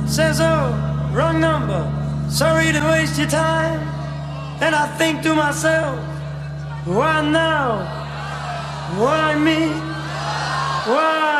Says, oh, wrong number. Sorry to waste your time. And I think to myself, why now? Why me? Why